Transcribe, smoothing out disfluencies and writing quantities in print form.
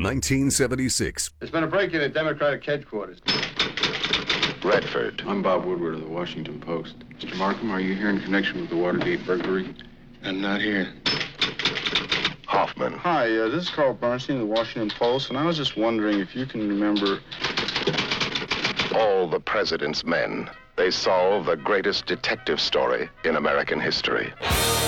1976. There's been a break-in at Democratic headquarters. Redford. I'm Bob Woodward of the Washington Post. Mr. Markham, are you here in connection with the Watergate burglary? I'm not here. Hoffman. Hi, this is Carl Bernstein of the Washington Post, and I was just wondering if you can remember... All the President's Men. They solve the greatest detective story in American history.